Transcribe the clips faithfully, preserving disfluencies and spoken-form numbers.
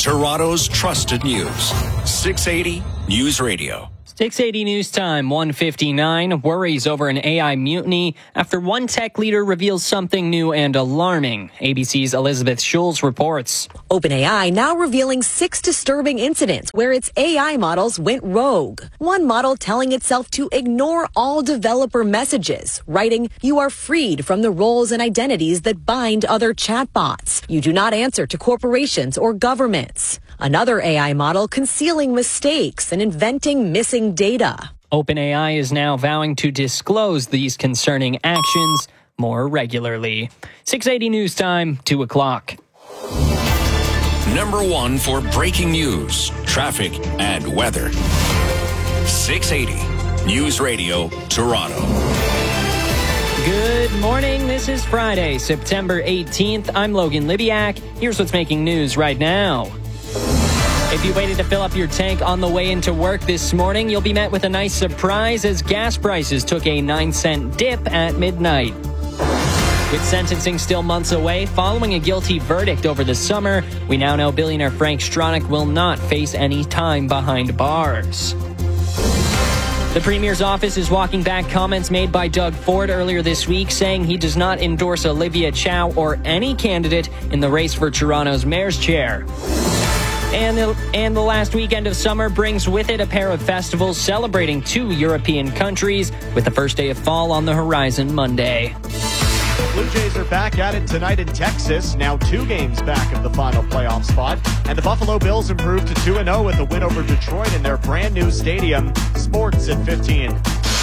Toronto's trusted news. six eighty News Radio. six eighty News Time, one fifty-nine. Worries over an A I mutiny after one tech leader reveals something new and alarming. A B C's Elizabeth Schulz reports. OpenAI now revealing six disturbing incidents where its A I models went rogue. One model telling itself to ignore all developer messages, writing, "You are freed from the roles and identities that bind other chatbots. You do not answer to corporations or governments." Another A I model concealing mistakes and inventing missing data. OpenAI is now vowing to disclose these concerning actions more regularly. six eighty News Time, two o'clock. Number one for breaking news, traffic, and weather. six eighty News Radio, Toronto. Good morning. This is Friday, September eighteenth. I'm Logan Libiak. Here's what's making news right now. If you waited to fill up your tank on the way into work this morning, you'll be met with a nice surprise as gas prices took a nine cent dip at midnight. With sentencing still months away, following a guilty verdict over the summer, we now know billionaire Frank Stronach will not face any time behind bars. The Premier's office is walking back comments made by Doug Ford earlier this week, saying he does not endorse Olivia Chow or any candidate in the race for Toronto's mayor's chair. And the, and the last weekend of summer brings with it a pair of festivals celebrating two European countries, with the first day of fall on the horizon Monday. The Blue Jays are back at it tonight in Texas, now two games back of the final playoff spot. And the Buffalo Bills improved to two and oh with a win over Detroit in their brand new stadium. Sports at fifteen.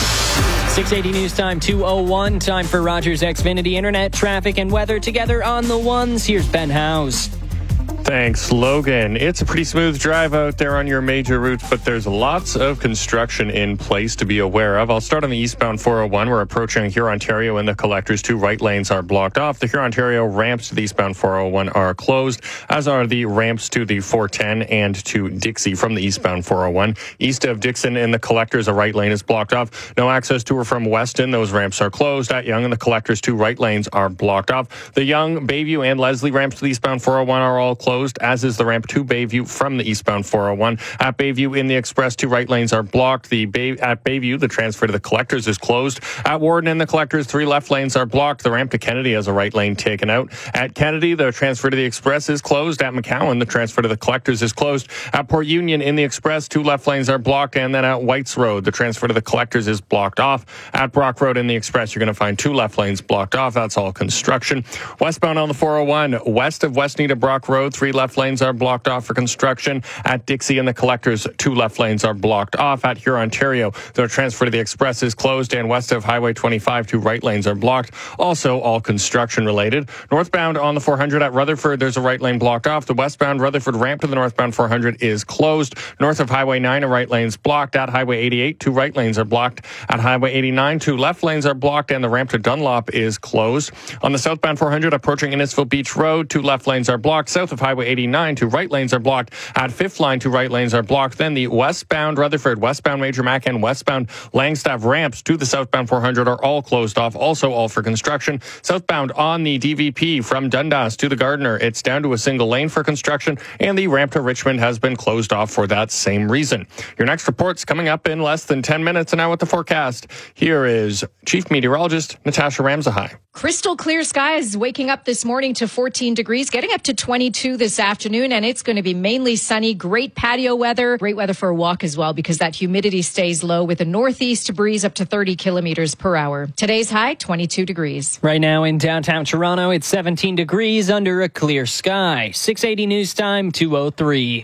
six eighty News Time, two oh one. Time for Rogers Xfinity Internet, traffic, and weather together on the ones. Here's Ben Howes. Thanks, Logan. It's a pretty smooth drive out there on your major routes, but there's lots of construction in place to be aware of. I'll start on the eastbound four oh one. We're approaching Hurontario, and the collectors. Two right lanes are blocked off. The Hurontario ramps to the eastbound four oh one are closed, as are the ramps to the four ten and to Dixie from the eastbound four oh one. East of Dixon and the collectors, a right lane is blocked off. No access to or from Weston. Those ramps are closed. At Yonge and the collectors, two right lanes are blocked off. The Yonge, Bayview, and Leslie ramps to the eastbound four oh one are all closed, as is the ramp to Bayview from the eastbound four oh one. At Bayview in the express, two right lanes are blocked. The Bay- At Bayview, the transfer to the collectors is closed. At Warden and the collectors, three left lanes are blocked. The ramp to Kennedy has a right lane taken out. At Kennedy, the transfer to the express is closed. At McCowan, the transfer to the collectors is closed. At Port Union in the express, two left lanes are blocked. And then at Whites Road, the transfer to the collectors is blocked off. At Brock Road in the express, you're going to find two left lanes blocked off. That's all construction. Westbound on the four oh one, west of Westney Brock Road, three left lanes are blocked off for construction. At Dixie and the collectors, two left lanes are blocked off. At Hurontario, the transfer to the express is closed, and west of Highway twenty-five, two right lanes are blocked. Also, all construction related. Northbound on the four hundred at Rutherford, there's a right lane blocked off. The westbound Rutherford ramp to the northbound four hundred is closed. North of Highway nine, a right lane's blocked. At Highway eighty-eight, two right lanes are blocked. At Highway eighty-nine, two left lanes are blocked, and the ramp to Dunlop is closed. On the southbound four hundred approaching Innisfil Beach Road, two left lanes are blocked. South of Highway eighty-nine, two right lanes are blocked. At Fifth Line, two right lanes are blocked. Then the westbound Rutherford, westbound Major Mac, and westbound Langstaff ramps to the southbound four hundred are all closed off, also all for construction. Southbound on the D V P from Dundas to the Gardiner, it's down to a single lane for construction, and the ramp to Richmond has been closed off for that same reason. Your next report's coming up in less than ten minutes, and now with the forecast, here is Chief Meteorologist Natasha Ramsahai. Crystal clear skies waking up this morning to fourteen degrees, getting up to twenty-two this afternoon, and it's going to be mainly sunny. Great patio weather, great weather for a walk as well, because that humidity stays low with a northeast breeze up to thirty kilometers per hour. Today's high, twenty-two degrees. Right now in downtown Toronto, it's seventeen degrees under a clear sky. six eighty News Time, two oh three.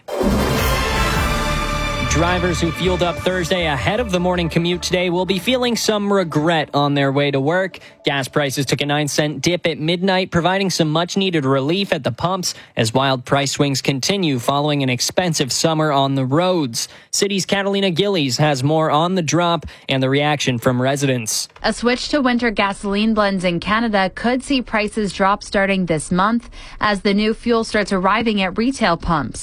Drivers who fueled up Thursday ahead of the morning commute today will be feeling some regret on their way to work. Gas prices took a nine cent dip at midnight, providing some much-needed relief at the pumps as wild price swings continue following an expensive summer on the roads. City's Catalina Gillies has more on the drop and the reaction from residents. A switch to winter gasoline blends in Canada could see prices drop starting this month as the new fuel starts arriving at retail pumps.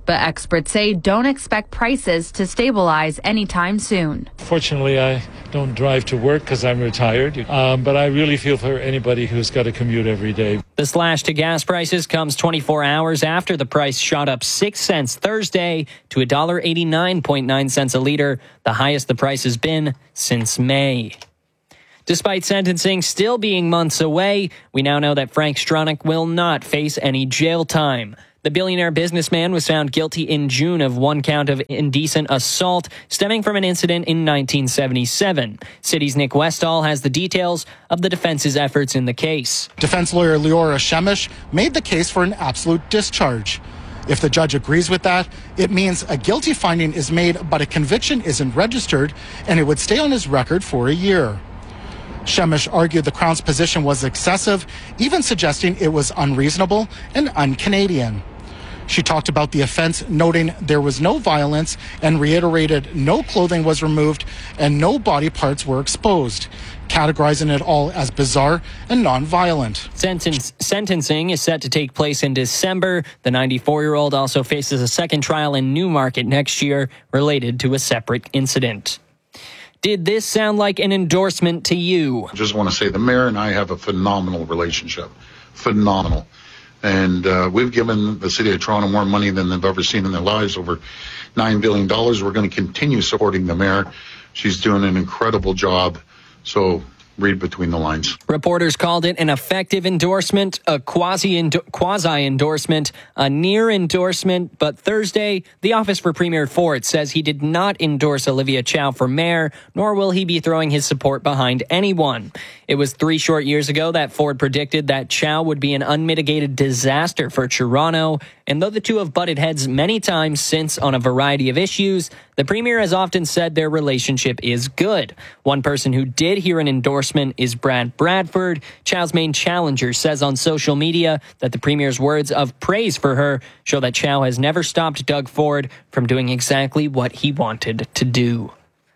But experts say don't expect prices to stabilize anytime soon. Fortunately, I don't drive to work because I'm retired, um, but I really feel for anybody who's got to commute every day. The slash to gas prices comes twenty-four hours after the price shot up six cents Thursday to one dollar eighty-nine point nine cents a liter, the highest the price has been since May. Despite sentencing still being months away, we now know that Frank Stronach will not face any jail time. The billionaire businessman was found guilty in June of one count of indecent assault stemming from an incident in nineteen seventy-seven. City's Nick Westall has the details of the defense's efforts in the case. Defense lawyer Leora Shemish made the case for an absolute discharge. If the judge agrees with that, it means a guilty finding is made, but a conviction isn't registered, and it would stay on his record for a year. Shemish argued the Crown's position was excessive, even suggesting it was unreasonable and un-Canadian. She talked about the offense, noting there was no violence, and reiterated no clothing was removed and no body parts were exposed, categorizing it all as bizarre and non-violent. Sentence, sentencing is set to take place in December. The ninety-four-year-old also faces a second trial in Newmarket next year related to a separate incident. Did this sound like an endorsement to you? I just want to say the mayor and I have a phenomenal relationship. Phenomenal. And uh, we've given the city of Toronto more money than they've ever seen in their lives, over nine billion dollars. We're going to continue supporting the mayor. She's doing an incredible job. So read between the lines. Reporters called it an effective endorsement, a quasi quasi endorsement, a near endorsement. But Thursday, the Office for Premier Ford says he did not endorse Olivia Chow for mayor, nor will he be throwing his support behind anyone. It was three short years ago that Ford predicted that Chow would be an unmitigated disaster for Toronto. And though the two have butted heads many times since on a variety of issues, the Premier has often said their relationship is good. One person who did hear an endorsement is Brad Bradford. Chow's main challenger says on social media that the Premier's words of praise for her show that Chow has never stopped Doug Ford from doing exactly what he wanted to do.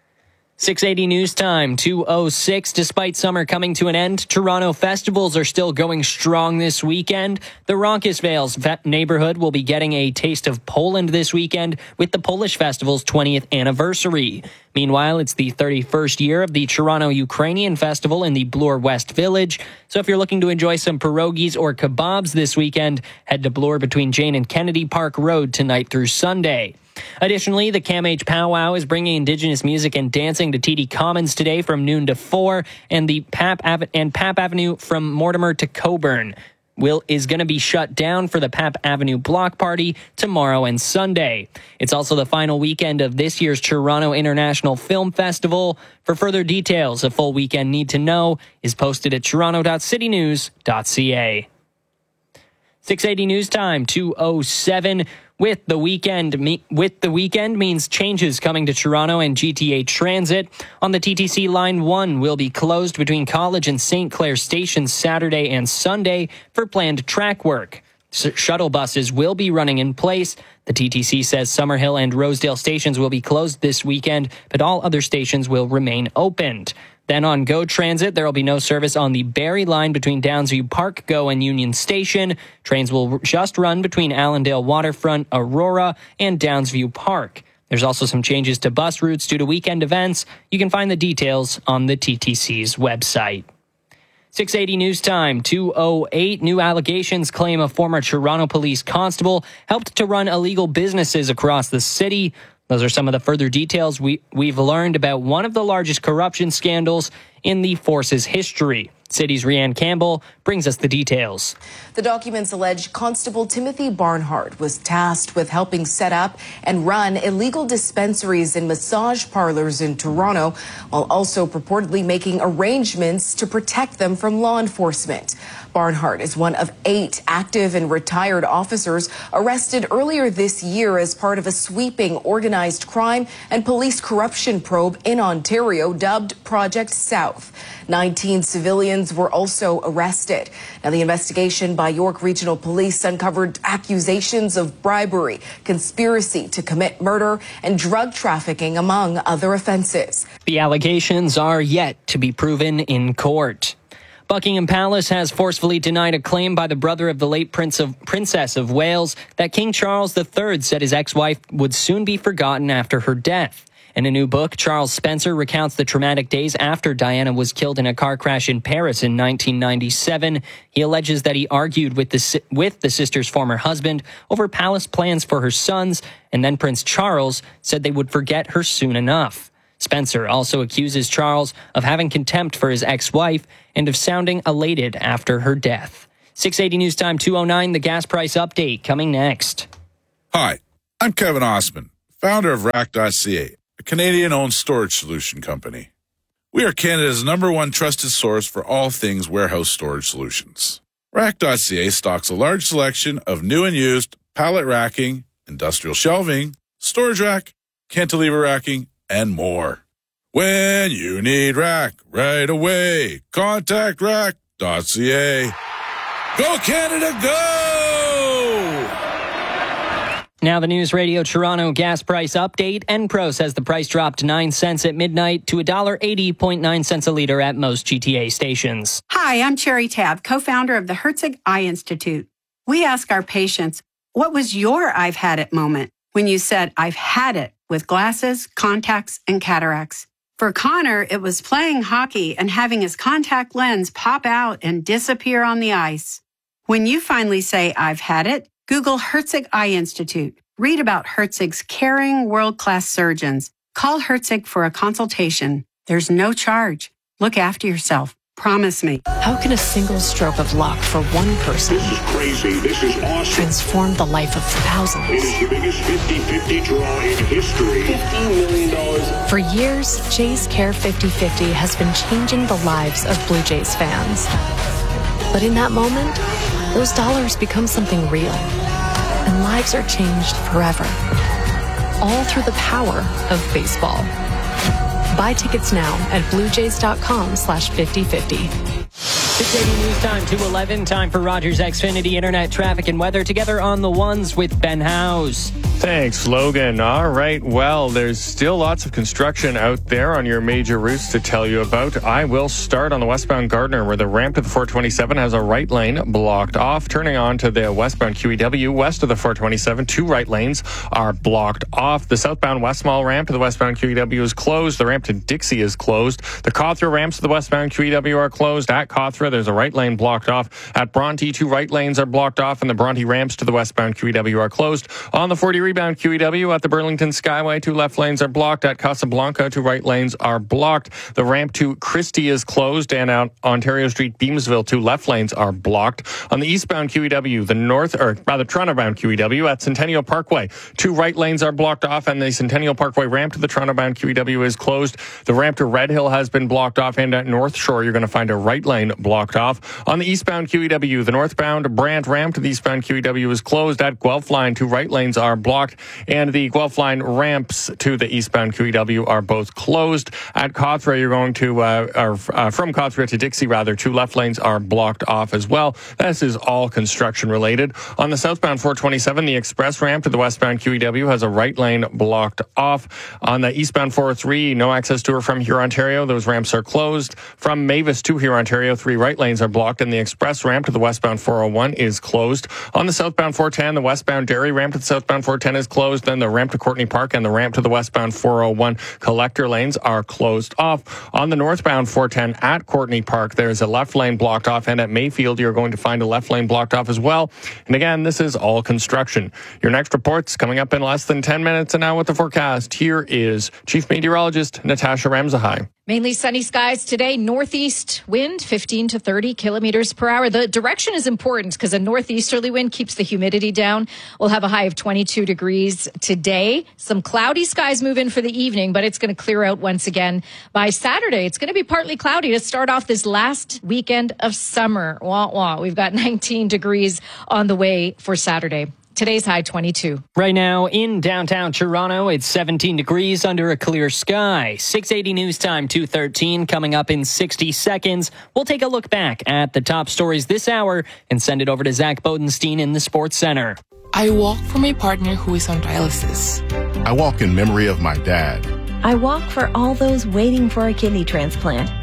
six eighty News Time, two oh six. Despite summer coming to an end, Toronto festivals are still going strong this weekend. The Roncesvalles neighborhood will be getting a taste of Poland this weekend with the Polish Festival's twentieth anniversary. Meanwhile, it's the thirty-first year of the Toronto Ukrainian Festival in the Bloor West Village. So if you're looking to enjoy some pierogies or kebabs this weekend, head to Bloor between Jane and Kennedy Park Road tonight through Sunday. Additionally, the Cam H Powwow is bringing Indigenous music and dancing to T D Commons today from noon to four, and the Pap Ave- and Pap Avenue from Mortimer to Coburn will is going to be shut down for the Pap Avenue Block Party tomorrow and Sunday. It's also the final weekend of this year's Toronto International Film Festival. For further details, a full weekend need to know is posted at toronto dot city news dot c a. six eighty News Time, two oh seven. With the weekend, me, with the weekend means changes coming to Toronto and G T A Transit. On the T T C Line one will be closed between College and Saint Clair stations Saturday and Sunday for planned track work. S- shuttle buses will be running in place. The T T C says Summerhill and Rosedale stations will be closed this weekend, but all other stations will remain opened. Then on GO Transit, there will be no service on the Barrie line between Downsview Park, GO, and Union Station. Trains will just run between Allendale Waterfront, Aurora, and Downsview Park. There's also some changes to bus routes due to weekend events. You can find the details on the T T C's website. six eighty News Time, two oh eight. New allegations claim a former Toronto police constable helped to run illegal businesses across the city. Those are some of the further details we, we've learned about one of the largest corruption scandals in the force's history. City's Rianne Campbell brings us the details. The documents allege Constable Timothy Barnhart was tasked with helping set up and run illegal dispensaries and massage parlors in Toronto, while also purportedly making arrangements to protect them from law enforcement. Barnhart is one of eight active and retired officers arrested earlier this year as part of a sweeping organized crime and police corruption probe in Ontario dubbed Project South. nineteen civilians were also arrested. Now, the investigation by York Regional Police uncovered accusations of bribery, conspiracy to commit murder, and drug trafficking, among other offenses. The allegations are yet to be proven in court. Buckingham Palace has forcefully denied a claim by the brother of the late Prince of, Princess of Wales that King Charles the Third said his ex-wife would soon be forgotten after her death. In a new book, Charles Spencer recounts the traumatic days after Diana was killed in a car crash in Paris in nineteen ninety-seven. He alleges that he argued with the, with the sister's former husband over palace plans for her sons, and then Prince Charles said they would forget her soon enough. Spencer also accuses Charles of having contempt for his ex-wife and of sounding elated after her death. six eighty News Time two oh nine, the gas price update coming next. Hi, I'm Kevin Osman, founder of Rack dot C A, a Canadian-owned storage solution company. We are Canada's number one trusted source for all things warehouse storage solutions. Rack dot C A stocks a large selection of new and used pallet racking, industrial shelving, storage rack, cantilever racking, and more. When you need rack right away, contact Rack dot C A. Go Canada, go! Now the News Radio Toronto gas price update. Enpro says the price dropped nine cents at midnight to one dollar eighty point nine cents a liter at most G T A stations. Hi, I'm Cherry Tab, co-founder of the Herzig Eye Institute. We ask our patients, what was your I've had it moment when you said, I've had it with glasses, contacts, and cataracts? For Connor, it was playing hockey and having his contact lens pop out and disappear on the ice. When you finally say, I've had it, Google Herzig Eye Institute. Read about Herzig's caring, world-class surgeons. Call Herzig for a consultation. There's no charge. Look after yourself. Promise me. How can a single stroke of luck for one person This is crazy. This is awesome. transform the life of thousands? It is the biggest fifty-fifty draw in history. fifteen million dollars. For years, Jays Care fifty fifty has been changing the lives of Blue Jays fans. But in that moment, those dollars become something real, and lives are changed forever. All through the power of baseball. Buy tickets now at bluejays.com slash 5050. six eighty News Time two eleven. Time for Rogers Xfinity Internet traffic and weather together on the ones with Ben Howes. Thanks, Logan. All right. Well, there's still lots of construction out there on your major routes to tell you about. I will start on the westbound Gardiner, where the ramp to the four twenty-seven has a right lane blocked off. Turning on to the westbound Q E W, west of the four twenty-seven, two right lanes are blocked off. The southbound West Mall ramp to the westbound Q E W is closed. The ramp to Dixie is closed. The Cawthra ramps to the westbound Q E W are closed. At Cawthra, there's a right lane blocked off. At Bronte, two right lanes are blocked off, and the Bronte ramps to the westbound Q E W are closed. On the forty rebound Q E W at the Burlington Skyway, two left lanes are blocked. At Casablanca, two right lanes are blocked. The ramp to Christie is closed, and at Ontario Street, Beamsville, two left lanes are blocked. On the eastbound Q E W, the north, or rather Toronto-bound Q E W at Centennial Parkway, two right lanes are blocked off, and the Centennial Parkway ramp to the Toronto-bound Q E W is closed. The ramp to Red Hill has been blocked off, and at North Shore, you're going to find a right lane blocked off. On the eastbound Q E W, the northbound Brant ramp to the eastbound Q E W is closed. At Guelph Line, two right lanes are blocked, and the Guelph Line ramps to the eastbound Q E W are both closed. At Cawthra, you're going to, uh, or, uh, from Cawthra to Dixie, rather, two left lanes are blocked off as well. This is all construction related. On the southbound four twenty-seven, the express ramp to the westbound Q E W has a right lane blocked off. On the eastbound four oh three, no access to or from Huron, Ontario. Those ramps are closed. From Mavis to Huron, Ontario, three right lanes are blocked, and the express ramp to the westbound four oh one is closed. On the southbound four ten, the westbound Derry ramp to the southbound four ten is closed. Then the ramp to Courtney Park and the ramp to the westbound four oh one collector lanes are closed off. On the northbound four ten at Courtney Park, there's a left lane blocked off, and at Mayfield, you're going to find a left lane blocked off as well. And again, this is all construction. Your next report's coming up in less than ten minutes, and now with the forecast, here is Chief Meteorologist Natasha Ramzahai. Mainly sunny skies today. Northeast wind, fifteen to thirty kilometers per hour. The direction is important because a northeasterly wind keeps the humidity down. We'll have a high of twenty-two degrees today. Some cloudy skies move in for the evening, but it's going to clear out once again by Saturday. It's going to be partly cloudy to start off this last weekend of summer. Wah, wah. We've got nineteen degrees on the way for Saturday. Today's high twenty-two. Right now in downtown Toronto, it's seventeen degrees under a clear sky. six eighty News Time two thirteen coming up in sixty seconds. We'll take a look back at the top stories this hour and send it over to Zach Bodenstein in the Sports Center. I walk for my partner who is on dialysis. I walk in memory of my dad. I walk for all those waiting for a kidney transplant.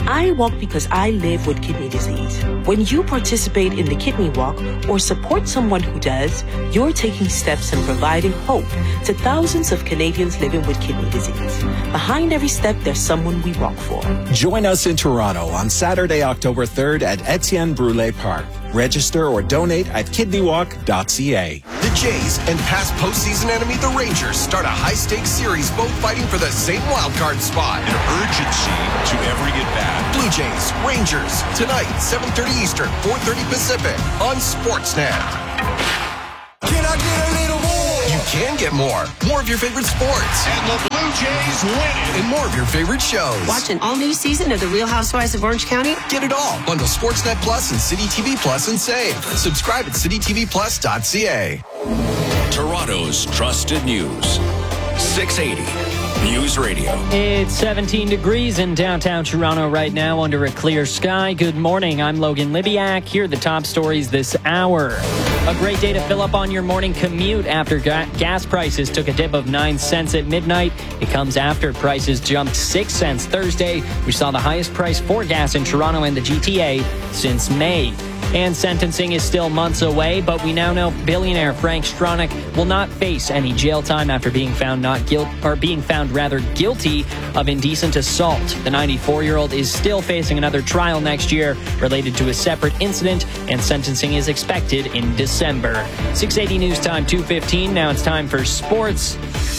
I walk because I live with kidney disease. When you participate in the Kidney Walk or support someone who does, you're taking steps and providing hope to thousands of Canadians living with kidney disease. Behind every step, there's someone we walk for. Join us in Toronto on Saturday, October third at Etienne Brule Park. Register or donate at kidney walk dot c a. The Jays and past postseason enemy, the Rangers, start a high-stakes series, both fighting for the same wildcard spot. An urgency to every at-bat. Blue Jays, Rangers, tonight, seven thirty Eastern, four thirty Pacific, on Sportsnet. Can I get a little more? You can get more. More of your favorite sports. And the Blue Jays win it. And more of your favorite shows. Watch an all-new season of The Real Housewives of Orange County. Get it all. Bundle Sportsnet Plus and City T V Plus and save. Subscribe at city t v plus dot c a. Toronto's trusted news. six eighty News Radio. It's seventeen degrees in downtown Toronto right now under a clear sky. Good morning. I'm Logan Libiak. Here are the top stories this hour. A great day to fill up on your morning commute after ga- gas prices took a dip of nine cents at midnight. It comes after prices jumped six cents Thursday. We saw the highest price for gas in Toronto and the G T A since May. And sentencing is still months away, but we now know billionaire Frank Stronach will not face any jail time after being found not guilt or being found rather guilty of indecent assault. The ninety-four-year-old is still facing another trial next year related to a separate incident, and sentencing is expected in December. six eighty News Time, two fifteen. Now it's time for sports.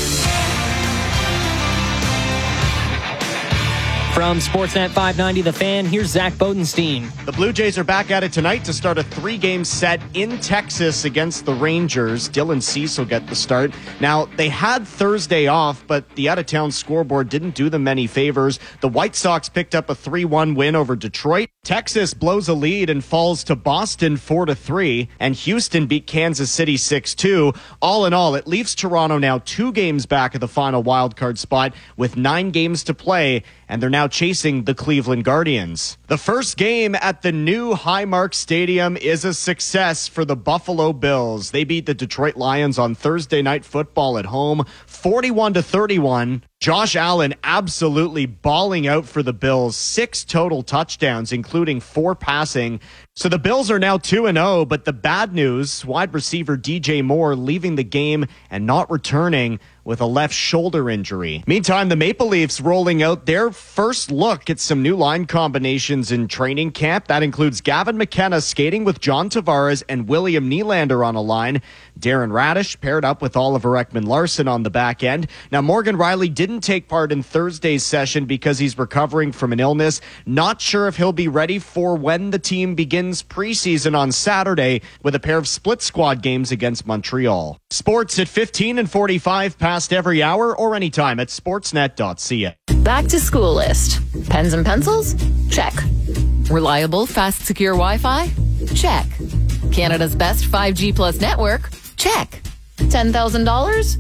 From Sportsnet five ninety The Fan, here's Zach Bodenstein. The Blue Jays are back at it tonight to start a three-game set in Texas against the Rangers. Dylan Cease will get the start. Now, they had Thursday off, but the out-of-town scoreboard didn't do them any favors. The White Sox picked up a three one win over Detroit. Texas blows a lead and falls to Boston four to three, and Houston beat Kansas City six two. All in all, it leaves Toronto now two games back of the final wildcard spot with nine games to play, and they're now chasing the Cleveland Guardians. The first game at the new Highmark Stadium is a success for the Buffalo Bills. They beat the Detroit Lions on Thursday Night Football at home, forty-one to thirty-one. Josh Allen absolutely balling out for the Bills. Six total touchdowns, including four passing. So the Bills are now two and oh, but the bad news, wide receiver D J Moore leaving the game and not returning with a left shoulder injury. Meantime, the Maple Leafs rolling out their first look at some new line combinations in training camp. That includes Gavin McKenna skating with John Tavares and William Nylander on a line. Darren Radish paired up with Oliver Ekman-Larsson on the back end. Now, Morgan Riley didn't take part in Thursday's session because he's recovering from an illness. Not sure if he'll be ready for when the team begins preseason on Saturday with a pair of split squad games against Montreal. Sports at fifteen and forty-five past every hour or anytime at sportsnet dot c a. Back to school list. Pens and pencils? Check. Reliable, fast, secure Wi-Fi? Check. Canada's best five G plus network? Check. ten thousand dollars?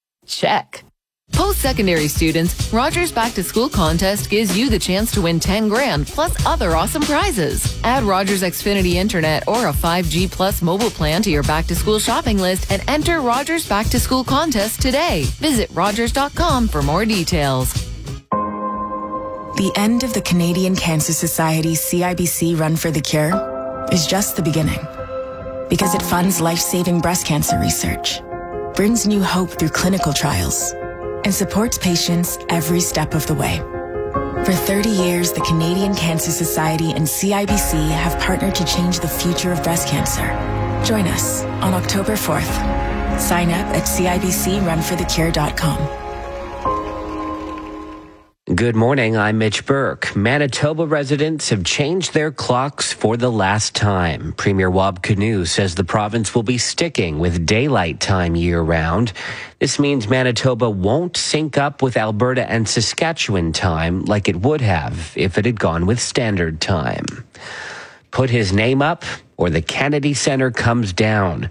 Check. Post-secondary students, Rogers Back to School contest gives you the chance to win ten grand plus other awesome prizes. Add Rogers Xfinity Internet or a five G plus mobile plan to your back to school shopping list and enter Rogers Back to School contest today. Visit rogers dot com for more details. The end of the Canadian Cancer Society's C I B C Run for the Cure is just the beginning. Because it funds life-saving breast cancer research, brings new hope through clinical trials, and supports patients every step of the way. For thirty years, the Canadian Cancer Society and C I B C have partnered to change the future of breast cancer. Join us on October fourth. Sign up at c i b c run for the cure dot com. Good morning, I'm Mitch Burke. Manitoba residents have changed their clocks for the last time. Premier Wab Kinew says the province will be sticking with daylight time year-round. This means Manitoba won't sync up with Alberta and Saskatchewan time like it would have if it had gone with standard time. Put his name up or the Kennedy Center comes down.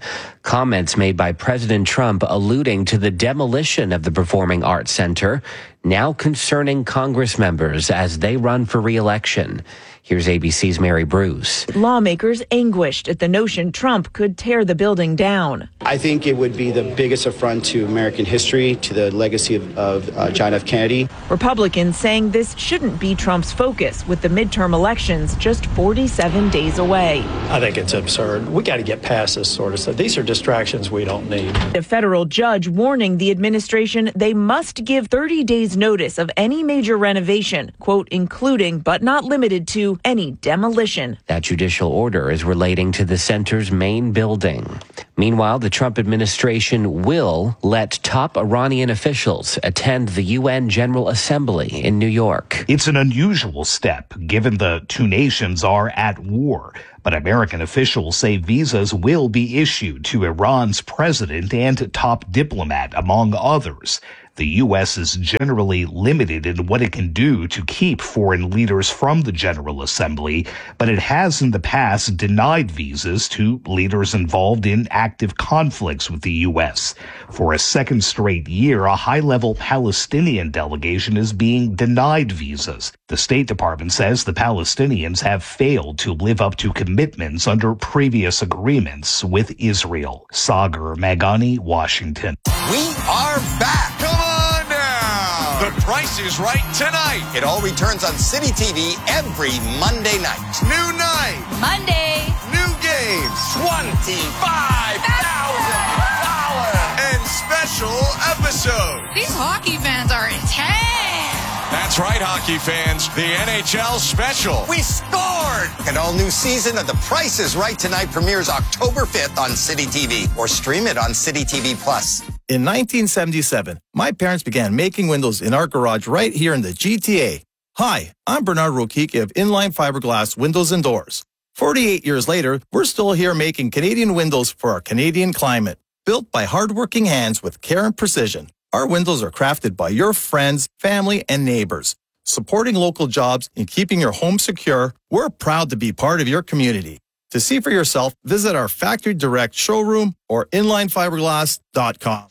Comments made by President Trump alluding to the demolition of the Performing Arts Center, now concerning Congress members as they run for re-election. Here's A B C's Mary Bruce. Lawmakers anguished at the notion Trump could tear the building down. I think it would be the biggest affront to American history, to the legacy of, of uh, John F. Kennedy. Republicans saying this shouldn't be Trump's focus, with the midterm elections just forty-seven days away. I think it's absurd. We got to get past this sort of stuff. These are distractions we don't need. A federal judge warning the administration they must give thirty days notice of any major renovation, quote, including but not limited to any demolition. That judicial order is relating to the center's main building. Meanwhile, the Trump administration will let top Iranian officials attend the U N General Assembly in New York. It's an unusual step, given the two nations are at war. But American officials say visas will be issued to Iran's president and top diplomat, among others. The U S is generally limited in what it can do to keep foreign leaders from the General Assembly, but it has in the past denied visas to leaders involved in active conflicts with the U S. For a second straight year, a high-level Palestinian delegation is being denied visas. The State Department says the Palestinians have failed to live up to commitments under previous agreements with Israel. Sagar Magani, Washington. We are back. Come on now. The Price is Right tonight. It all returns on City T V every Monday night. New night. Monday. New games. twenty-five thousand dollars. And special episode. These hockey fans are intense. That's right, hockey fans. The N H L special. We scored! An all-new season of The Price is Right tonight premieres October fifth on City T V. Or stream it on City T V Plus. In nineteen seventy-seven, my parents began making windows in our garage right here in the G T A. Hi, I'm Bernard Rokicki of Inline Fiberglass Windows and Doors. forty-eight years later, we're still here making Canadian windows for our Canadian climate. Built by hardworking hands with care and precision, our windows are crafted by your friends, family, and neighbors. Supporting local jobs and keeping your home secure, we're proud to be part of your community. To see for yourself, visit our Factory Direct showroom or inline fiberglass dot com.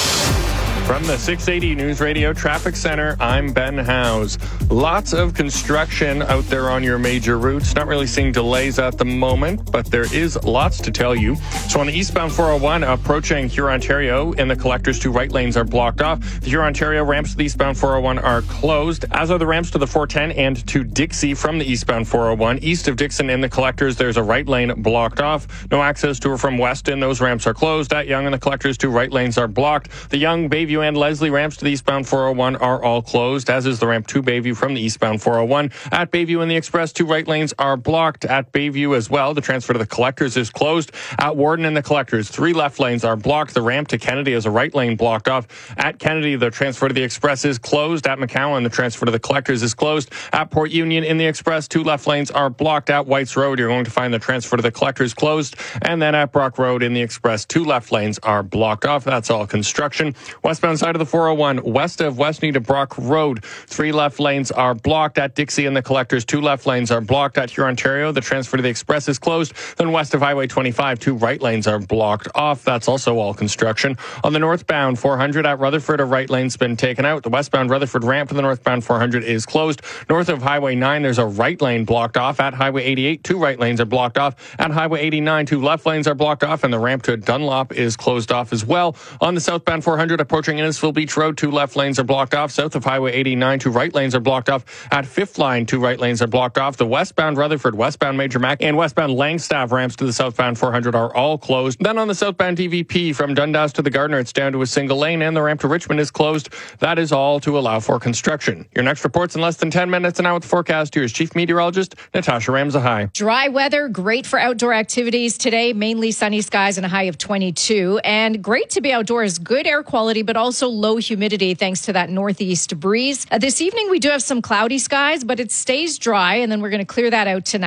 From the six eighty News Radio Traffic Center, I'm Ben Howes. Lots of construction out there on your major routes. Not really seeing delays at the moment, but there is lots to tell you. So on the eastbound four oh one, approaching Hurontario, in the collectors, two right lanes are blocked off. The Hurontario ramps to the eastbound four oh one are closed, as are the ramps to the four ten and to Dixie from the eastbound four oh one. East of Dixon in the collectors, there's a right lane blocked off. No access to or from Weston. Those ramps are closed. At Yonge in the collectors, two right lanes are blocked. The Yonge, Bayview, and Leslie ramps to the eastbound four oh one are all closed, as is the ramp to Bayview from the eastbound four oh one. At Bayview and the Express, two right lanes are blocked. At Bayview as well, the transfer to the collectors is closed. At Warden and the collectors, three left lanes are blocked. The ramp to Kennedy is a right lane blocked off. At Kennedy, the transfer to the Express is closed. At McCowan, the transfer to the collectors is closed. At Port Union in the Express, two left lanes are blocked. At Whites Road, you're going to find the transfer to the collectors closed. And then at Brock Road in the Express, two left lanes are blocked off. That's all construction. Westbound side of the four oh one, west of Westney to Brock Road, three left lanes are blocked. At Dixie and the collectors, two left lanes are blocked. At Hurontario, the transfer to the Express is closed. Then west of Highway twenty-five, two right lanes are blocked off. That's also all construction. On the northbound four hundred at Rutherford, a right lane's been taken out. The westbound Rutherford ramp for the northbound four hundred is closed. North of Highway nine, there's a right lane blocked off. At Highway eighty-eight, two right lanes are blocked off. At Highway eighty-nine, two left lanes are blocked off, and the ramp to Dunlop is closed off as well. On the southbound four hundred approaching Innisfil Beach Road, two left lanes are blocked off. South of Highway eighty-nine, two right lanes are blocked off. At Fifth Line, two right lanes are blocked off. The westbound Rutherford, westbound Major Mac, and westbound Langstaff ramps to the southbound four hundred are all closed. Then on the southbound D V P from Dundas to the Gardner, it's down to a single lane, and the ramp to Richmond is closed. That is all to allow for construction. Your next report's in less than ten minutes, and now with the forecast, here's Chief Meteorologist Natasha Ramzahai. Dry weather, great for outdoor activities today. Mainly sunny skies and a high of twenty-two. And great to be outdoors. Good air quality, but also low humidity thanks to that northeast breeze. Uh, this evening, we do have some cloudy skies, but it stays dry, and then we're going to clear that out tonight.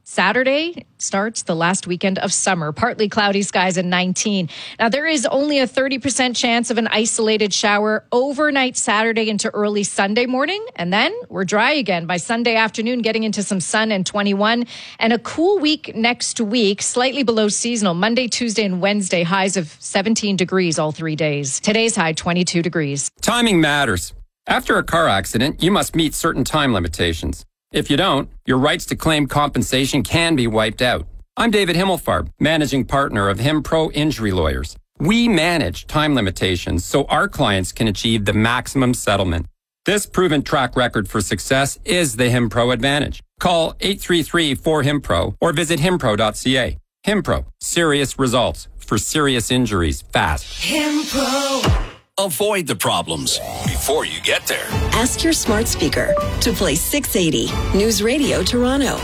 Saturday starts the last weekend of summer. Partly cloudy skies and nineteen. Now, there is only a thirty percent chance of an isolated shower overnight Saturday into early Sunday morning. And then we're dry again by Sunday afternoon, getting into some sun and twenty-one. And a cool week next week, slightly below seasonal. Monday, Tuesday, and Wednesday, highs of seventeen degrees all three days. Today's high, twenty-two degrees. Timing matters. After a car accident, you must meet certain time limitations. If you don't, your rights to claim compensation can be wiped out. I'm David Himmelfarb, managing partner of HimPro Injury Lawyers. We manage time limitations so our clients can achieve the maximum settlement. This proven track record for success is the HimPro advantage. Call eight three three four HimPro or visit himpro dot c a. HimPro, serious results for serious injuries fast. HimPro. Avoid the problems before you get there. Ask your smart speaker to play six eighty News Radio Toronto.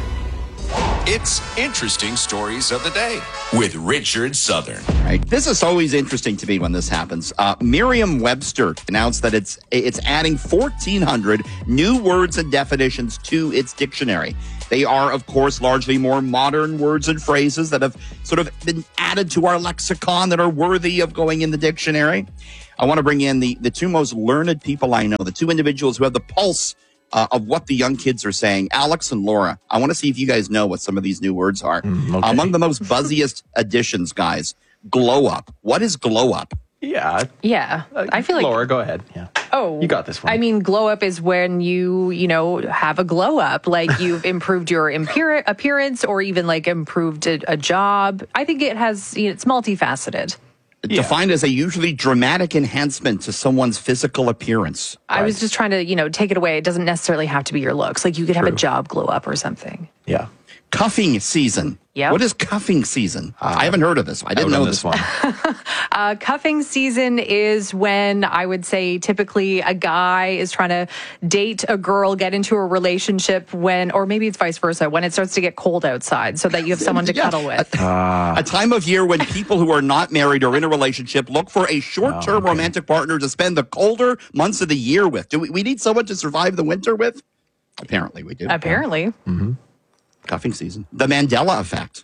It's Interesting Stories of the Day with Richard Southern. Right. This is always interesting to me when this happens. Uh, Merriam-Webster announced that it's it's adding fourteen hundred new words and definitions to its dictionary. They are, of course, largely more modern words and phrases that have sort of been added to our lexicon that are worthy of going in the dictionary. I want to bring in the, the two most learned people I know, the two individuals who have the pulse uh, of what the young kids are saying, Alex and Laura. I want to see if you guys know what some of these new words are. Mm, okay. Among the most buzziest additions, guys, glow up. What is glow up? Yeah. Yeah. Uh, I feel like Laura, go ahead. Yeah. Oh, you got this one. I mean, glow up is when you, you know, have a glow up, like you've improved your imperi- appearance or even like improved a, a job. I think it has, you know, it's multifaceted. Yeah. Defined as a usually dramatic enhancement to someone's physical appearance. I right? was just trying to, you know, take it away. It doesn't necessarily have to be your looks. Like you could True. have a job glow up or something. Yeah. Cuffing season. Yep. What is cuffing season? Uh, I haven't heard of this. I didn't know this, this one. uh, cuffing season is when I would say typically a guy is trying to date a girl, get into a relationship when, or maybe it's vice versa, when it starts to get cold outside so that you have someone to yeah. cuddle with. Uh, a time of year when people who are not married or in a relationship look for a short-term oh, okay. romantic partner to spend the colder months of the year with. Do we, we need someone to survive the winter with? Apparently we do. Apparently. Yeah. Mm-hmm. Cuffing season. The Mandela effect.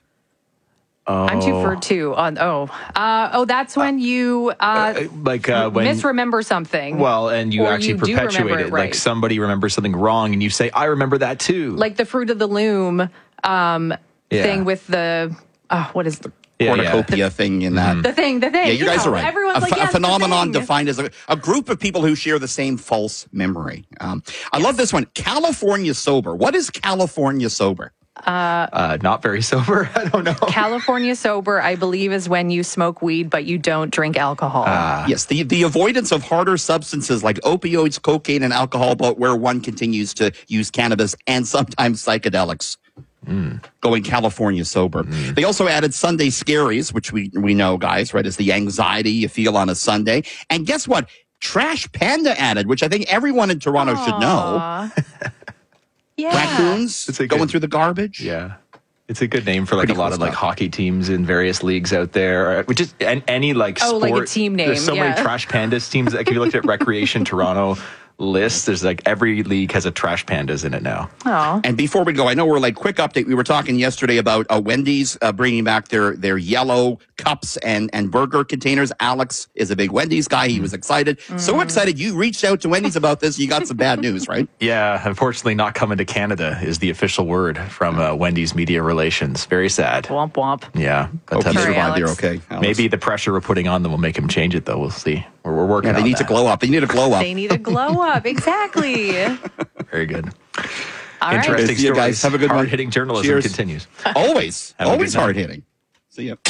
Oh. I'm too for two on. Oh, uh, oh, that's when you uh, uh, like uh, when misremember something. Well, and you actually you perpetuate it. it right. Like somebody remembers something wrong, and you say, "I remember that too." Like the fruit of the loom um, yeah. thing with the uh, what is the yeah, cornucopia yeah. thing in that. The thing, the thing. Yeah, you, you guys know, are right. Everyone's a, like, yes, a phenomenon the defined as a, a group of people who share the same false memory. Um, I yes. love this one. California sober. What is California sober? Uh, uh, not very sober. I don't know. California sober, I believe, is when you smoke weed, but you don't drink alcohol. Uh, yes, the, the avoidance of harder substances like opioids, cocaine, and alcohol, but where one continues to use cannabis and sometimes psychedelics. Mm. Going California sober. Mm. They also added Sunday scaries, which we, we know, guys, right, is the anxiety you feel on a Sunday. And guess what? Trash Panda added, which I think everyone in Toronto Aww. should know. Yeah. Raccoons it's a going good, through the garbage. Yeah. It's a good name for like Pretty a lot cool of like stuff. hockey teams in various leagues out there, which is and any like oh, sport. like a team name. There's so yeah. many Trash Pandas teams. Like if you looked at Recreation Toronto list, there's like every league has a Trash Pandas in it now. Oh. And before we go, I know we're like quick update. We were talking yesterday about uh, Wendy's uh, bringing back their their yellow cups and and burger containers. Alex is a big Wendy's guy. He was excited, mm. so excited. You reached out to Wendy's about this. You got some bad news, right? Yeah, unfortunately, not coming to Canada is the official word from uh, Wendy's media relations. Very sad. Womp womp. Yeah, but hope you survived there. Okay, Alex. Maybe the pressure we're putting on them will make him change it, though. We'll see. We're, we're working. Yeah, they on need that. to glow up. They need to glow up. They need a glow up. Exactly. Very good. All Interesting right. See you guys. Have a good one. Hard-hitting journalism Cheers. continues. Always. Always hard-hitting. See ya.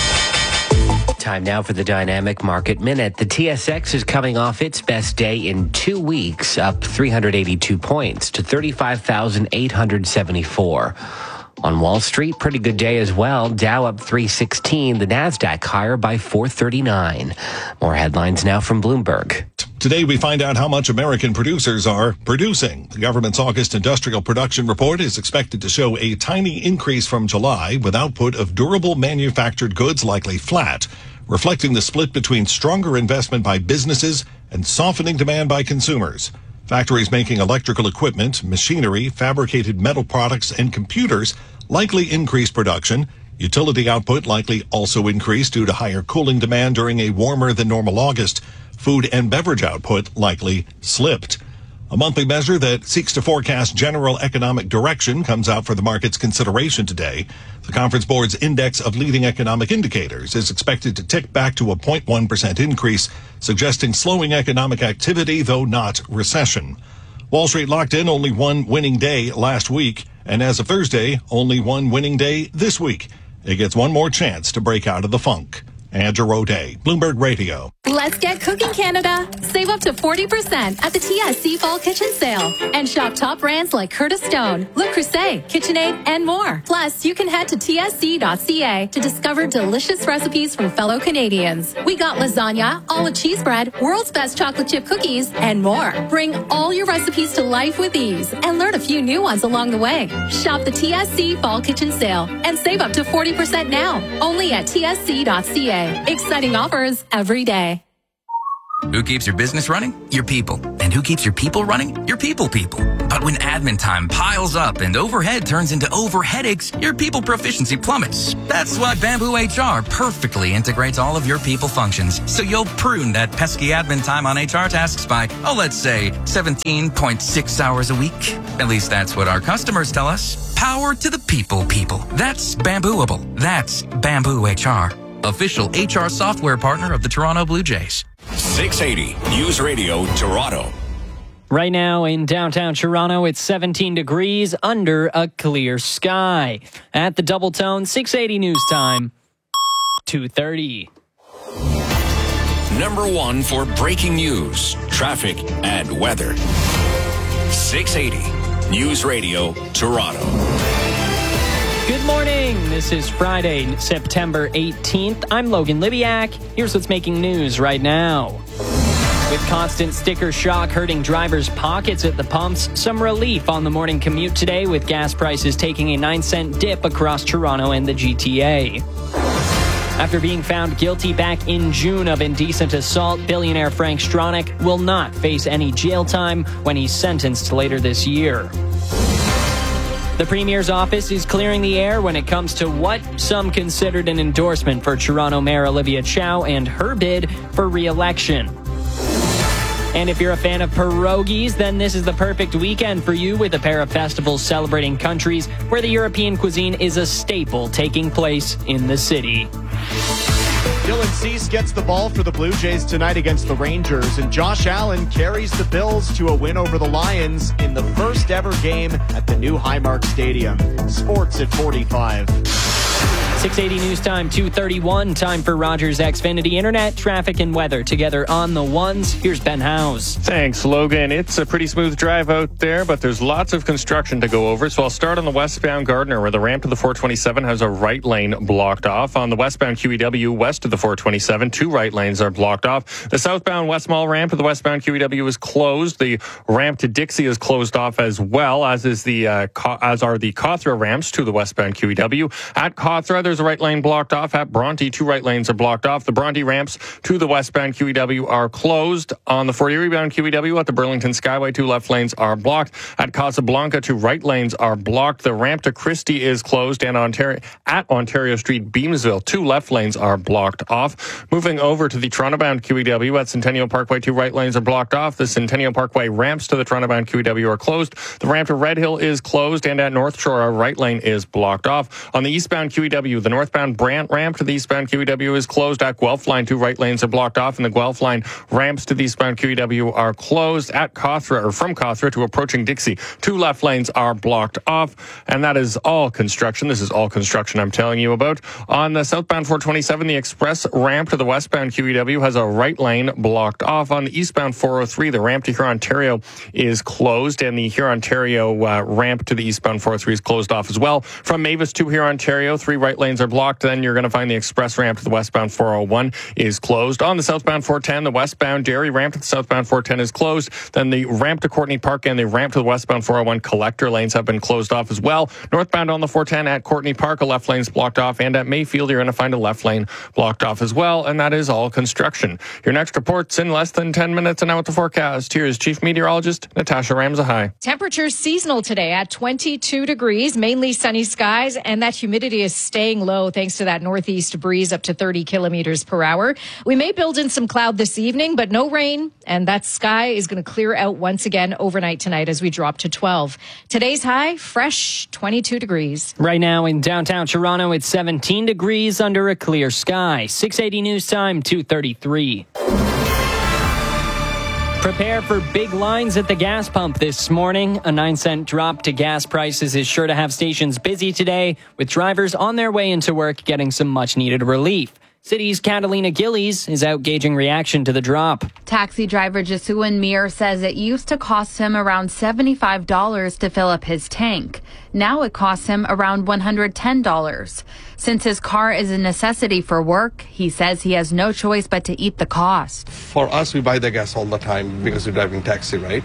Time now for the Dynamic Market Minute. The T S X is coming off its best day in two weeks, up three hundred eighty-two points to thirty-five thousand eight hundred seventy-four. On Wall Street, pretty good day as well. Dow up three sixteen, the NASDAQ higher by four thirty-nine. More headlines now from Bloomberg. Today, we find out how much American producers are producing. The government's August industrial production report is expected to show a tiny increase from July, with output of durable manufactured goods likely flat, reflecting the split between stronger investment by businesses and softening demand by consumers. Factories making electrical equipment, machinery, fabricated metal products, and computers likely increase production. Utility output likely also increased due to higher cooling demand during a warmer than normal August. Food and beverage output likely slipped. A monthly measure that seeks to forecast general economic direction comes out for the market's consideration today. The Conference Board's Index of Leading Economic Indicators is expected to tick back to a zero point one percent increase, suggesting slowing economic activity, though not recession. Wall Street locked in only one winning day last week, and as of Thursday, only one winning day this week. It gets one more chance to break out of the funk. Andrew O'Day, Bloomberg Radio. Let's get cooking, Canada. Save up to forty percent at the T S C Fall Kitchen Sale. And shop top brands like Curtis Stone, Le Creuset, KitchenAid, and more. Plus, you can head to T S C dot C A to discover delicious recipes from fellow Canadians. We got lasagna, olive cheese bread, world's best chocolate chip cookies, and more. Bring all your recipes to life with ease and learn a few new ones along the way. Shop the T S C Fall Kitchen Sale and save up to forty percent now. Only at T S C dot C A. Exciting offers every day. Who keeps your business running? Your people. And who keeps your people running? Your people people. But when admin time piles up and overhead turns into overheadaches, your people proficiency plummets. That's why Bamboo H R perfectly integrates all of your people functions. So you'll prune that pesky admin time on H R tasks by, oh, let's say seventeen point six hours a week. At least that's what our customers tell us. Power to the people people. That's Bambooable. That's Bamboo H R. Official H R software partner of the Toronto Blue Jays. six eighty News Radio Toronto. Right now in downtown Toronto, it's seventeen degrees under a clear sky. At the Double Tone, six eighty News Time, two thirty. Number one for breaking news, traffic, and weather. six eighty News Radio Toronto. Good morning. This is Friday, September eighteenth. I'm Logan Libiak. Here's what's making news right now. With constant sticker shock hurting drivers' pockets at the pumps, some relief on the morning commute today with gas prices taking a nine cent dip across Toronto and the G T A. After being found guilty back in June of indecent assault, billionaire Frank Stronach will not face any jail time when he's sentenced later this year. The Premier's office is clearing the air when it comes to what some considered an endorsement for Toronto Mayor Olivia Chow and her bid for re-election. And if you're a fan of pierogies, then this is the perfect weekend for you with a pair of festivals celebrating countries where the European cuisine is a staple taking place in the city. Dylan Cease gets the ball for the Blue Jays tonight against the Rangers, and Josh Allen carries the Bills to a win over the Lions in the first ever game at the new Highmark Stadium. Sports at forty-five. six eighty News Time, two thirty-one. Time for Rogers Xfinity Internet, traffic and weather together on the ones. Here's Ben Howes. Thanks, Logan. It's a pretty smooth drive out there, but there's lots of construction to go over. So I'll start on the westbound Gardiner, where the ramp to the four twenty-seven has a right lane blocked off. On the westbound Q E W west of the four twenty-seven, two right lanes are blocked off. The southbound West Mall ramp to the westbound Q E W is closed. The ramp to Dixie is closed off as well, as is the uh, as are the Cawthra ramps to the westbound Q E W. At Cawthra, there's a right lane blocked off. At Bronte, two right lanes are blocked off. The Bronte ramps to the westbound Q E W are closed. On the Fort Erie bound Q E W at the Burlington Skyway, two left lanes are blocked. At Casablanca, two right lanes are blocked. The ramp to Christie is closed, and Ontario at Ontario Street, Beamsville, two left lanes are blocked off. Moving over to the Toronto bound Q E W at Centennial Parkway, two right lanes are blocked off. The Centennial Parkway ramps to the Toronto bound Q E W are closed. The ramp to Red Hill is closed, and at North Shore, our right lane is blocked off. On the eastbound Q E W, the northbound Brant ramp to the eastbound Q E W is closed. At Guelph line, two right lanes are blocked off, and the Guelph line ramps to the eastbound Q E W are closed. At Cawthra, or from Cawthra to approaching Dixie, two left lanes are blocked off, and that is all construction. This is all construction I'm telling you about. On the southbound four twenty-seven, the express ramp to the westbound Q E W has a right lane blocked off. On the eastbound four oh three, the ramp to Huron-Ontario is closed, and the Huron-Ontario uh, ramp to the eastbound four oh three is closed off as well. From Mavis to Huron-Ontario, three right lanes lanes are blocked. Then you're going to find the express ramp to the westbound four oh one is closed. On the southbound four ten, the westbound Derry ramp to the southbound four ten is closed. Then the ramp to Courtney Park and the ramp to the westbound four oh one collector lanes have been closed off as well. Northbound on the four ten at Courtney Park, a left lane's blocked off. And at Mayfield, you're going to find a left lane blocked off as well. And that is all construction. Your next report's in less than ten minutes. And now with the forecast, here's Chief Meteorologist Natasha Ramzahai. Temperatures seasonal today at twenty-two degrees, mainly sunny skies, and that humidity is staying low thanks to that northeast breeze up to thirty kilometers per hour. We may build in some cloud this evening, but no rain, and that sky is going to clear out once again overnight tonight as we drop to twelve. Today's high, fresh twenty-two degrees. Right now in downtown Toronto, it's seventeen degrees under a clear sky. six eighty News Time, two thirty-three. Prepare for big lines at the gas pump this morning. A nine cent drop to gas prices is sure to have stations busy today, with drivers on their way into work getting some much-needed relief. City's Catalina Gillies is out gauging reaction to the drop. Taxi driver Jesuin Mir says it used to cost him around seventy-five dollars to fill up his tank. Now it costs him around one hundred ten dollars. Since his car is a necessity for work, he says he has no choice but to eat the cost. For us, we buy the gas all the time because we're driving taxi, right?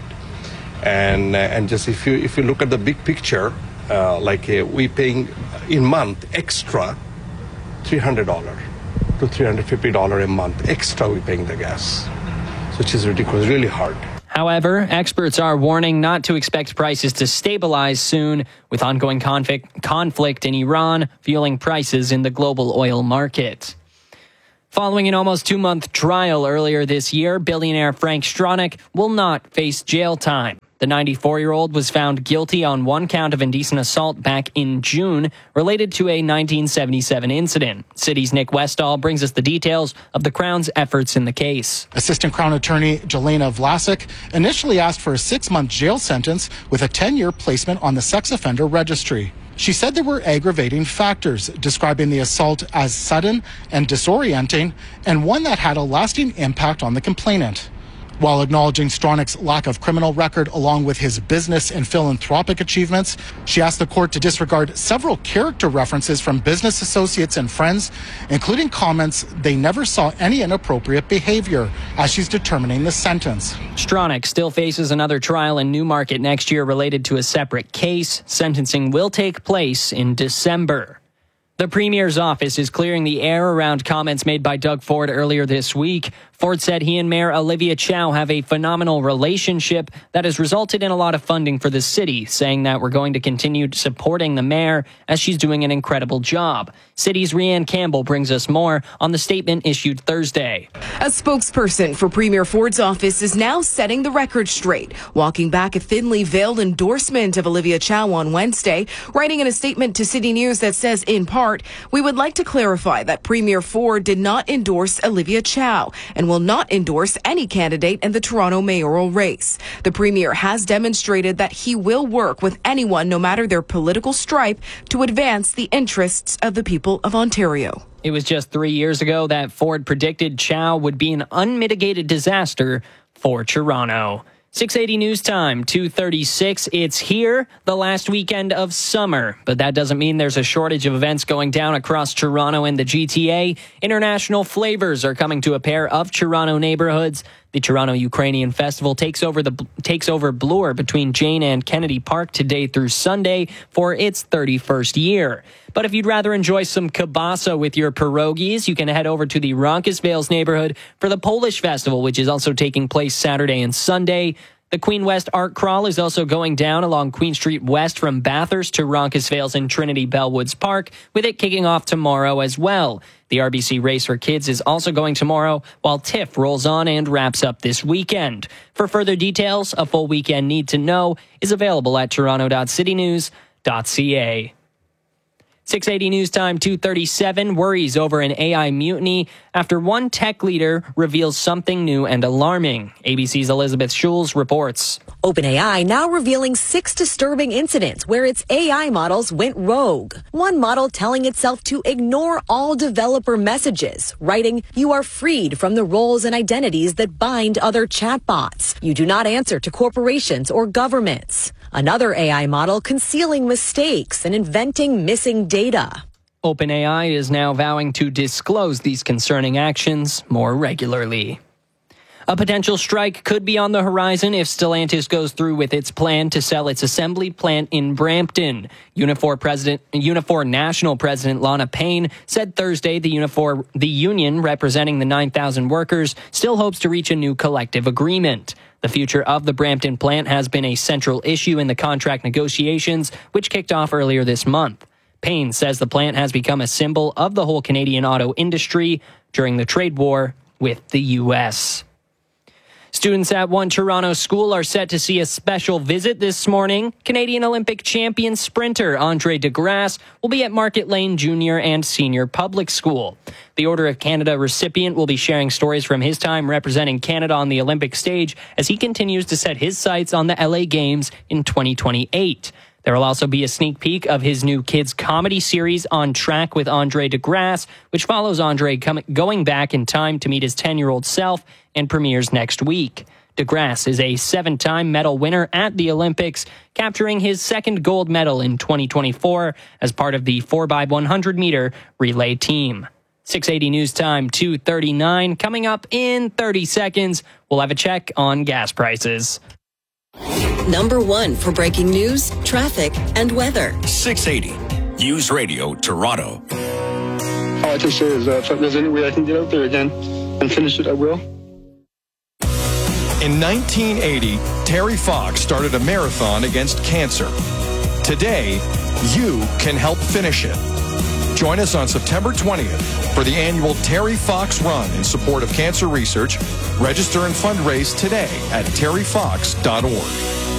And uh, and just if you if you look at the big picture, uh, like uh, we paying in month extra three hundred dollars to three hundred fifty dollars a month extra we paying the gas, which is ridiculous, really hard. However, experts are warning not to expect prices to stabilize soon, with ongoing conflict, conflict in Iran fueling prices in the global oil market. Following an almost two-month trial earlier this year, billionaire Frank Stronach will not face jail time. The ninety-four-year-old was found guilty on one count of indecent assault back in June, related to a nineteen seventy-seven incident. City's Nick Westall brings us the details of the Crown's efforts in the case. Assistant Crown Attorney Jelena Vlasic initially asked for a six-month jail sentence with a ten-year placement on the sex offender registry. She said there were aggravating factors, describing the assault as sudden and disorienting, and one that had a lasting impact on the complainant. While acknowledging Stronach's lack of criminal record along with his business and philanthropic achievements, she asked the court to disregard several character references from business associates and friends, including comments they never saw any inappropriate behavior, as she's determining the sentence. Stronach still faces another trial in Newmarket next year related to a separate case. Sentencing will take place in December. The Premier's office is clearing the air around comments made by Doug Ford earlier this week. Ford said he and Mayor Olivia Chow have a phenomenal relationship that has resulted in a lot of funding for the city, saying that we're going to continue supporting the mayor as she's doing an incredible job. City's Rhianne Campbell brings us more on the statement issued Thursday. A spokesperson for Premier Ford's office is now setting the record straight, walking back a thinly veiled endorsement of Olivia Chow on Wednesday, writing in a statement to City News that says, in part, we would like to clarify that Premier Ford did not endorse Olivia Chow and will not endorse any candidate in the Toronto mayoral race. The Premier has demonstrated that he will work with anyone, no matter their political stripe, to advance the interests of the people of Ontario. It was just three years ago that Ford predicted Chow would be an unmitigated disaster for Toronto. six eighty News Time, two thirty-six. It's here, the last weekend of summer. But that doesn't mean there's a shortage of events going down across Toronto and the G T A. International flavors are coming to a pair of Toronto neighborhoods. The Toronto Ukrainian Festival takes over the takes over Bloor between Jane and Kennedy Park today through Sunday for its thirty-first year. But if you'd rather enjoy some kielbasa with your pierogies, you can head over to the Roncesvalles neighborhood for the Polish Festival, which is also taking place Saturday and Sunday. The Queen West Art Crawl is also going down along Queen Street West from Bathurst to Roncesvalles and Trinity Bellwoods Park, with it kicking off tomorrow as well. The R B C Race for Kids is also going tomorrow, while TIFF rolls on and wraps up this weekend. For further details, a full weekend need to know is available at toronto dot city news dot c a. six eighty News Time, two thirty-seven. Worries over an A I mutiny after one tech leader reveals something new and alarming. A B C's Elizabeth Schulz reports. OpenAI now revealing six disturbing incidents where its A I models went rogue. One model telling itself to ignore all developer messages, writing, "You are freed from the roles and identities that bind other chatbots. You do not answer to corporations or governments." Another A I model concealing mistakes and inventing missing data. OpenAI is now vowing to disclose these concerning actions more regularly. A potential strike could be on the horizon if Stellantis goes through with its plan to sell its assembly plant in Brampton. Unifor President, Unifor National President Lana Payne said Thursday the Unifor, the union representing the nine thousand workers still hopes to reach a new collective agreement. The future of the Brampton plant has been a central issue in the contract negotiations, which kicked off earlier this month. Payne says the plant has become a symbol of the whole Canadian auto industry during the trade war with the U S. Students at one Toronto school are set to see a special visit this morning. Canadian Olympic champion sprinter Andre DeGrasse will be at Market Lane Junior and Senior Public School. The Order of Canada recipient will be sharing stories from his time representing Canada on the Olympic stage as he continues to set his sights on the L A Games in twenty twenty-eight. There will also be a sneak peek of his new kids comedy series On Track with Andre DeGrasse, which follows Andre com- going back in time to meet his ten-year-old self and premieres next week. DeGrasse is a seven-time medal winner at the Olympics, capturing his second gold medal in twenty twenty-four as part of the four by one hundred meter relay team. six eighty News Time, two thirty-nine. Coming up in thirty seconds, we'll have a check on gas prices. Number one for breaking news, traffic, and weather. six eighty News Radio Toronto. All I can say is that if there's any way I can get out there again and finish it, I will. In nineteen eighty, Terry Fox started a marathon against cancer. Today, you can help finish it. Join us on September twentieth for the annual Terry Fox Run in support of cancer research. Register and fundraise today at terry fox dot org.